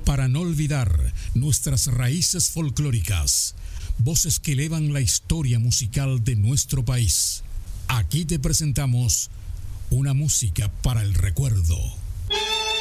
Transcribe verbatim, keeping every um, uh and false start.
Para no olvidar nuestras raíces folclóricas, voces que elevan la historia musical de nuestro país. Aquí te presentamos una música para el recuerdo.